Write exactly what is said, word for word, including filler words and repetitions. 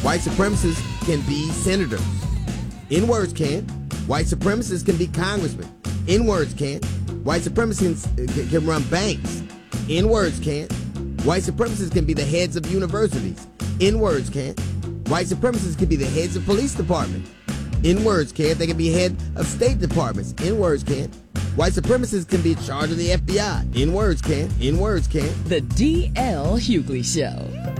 White supremacists can be senators. N-words can. White supremacists can be congressmen. N-words can. White supremacists can run banks. N-words can. White supremacists can be the heads of universities. N-words can. White supremacists can be the heads of police departments. N-words can. They can be head of state departments. N-words can. White supremacists can be in charge of the F B I. N-words can. N-words can. The D L Hughley Show.